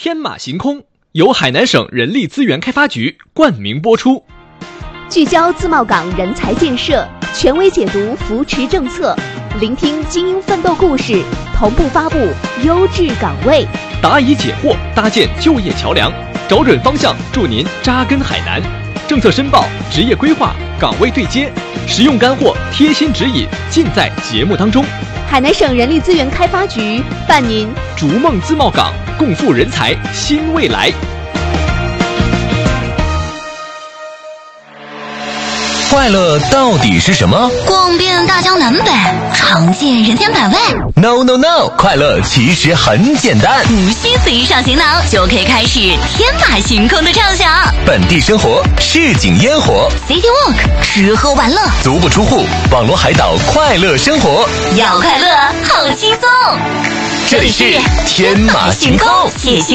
天马行空，由海南省人力资源开发局冠名播出。 聚焦自贸港人才建设，权威解读扶持政策，聆听精英奋斗故事，同步发布优质岗位， 答疑解惑，搭建就业桥梁，找准方向，助您扎根海南。政策申报、职业规划、岗位对接，实用干货、贴心指引，尽在节目当中。 海南省人力资源开发局伴您逐梦自贸港，共赴人才新未来。 快乐到底是什么？ 逛遍大江南北，尝见人间百味。 No No No， 快乐其实很简单， 无需随意上行囊，就可以开始天马行空的畅想。 本地生活，市井烟火 City Walk， 吃喝玩乐， 足不出户，网罗海岛快乐生活。 要快乐好轻松， 这里是天马行空， 谢谢。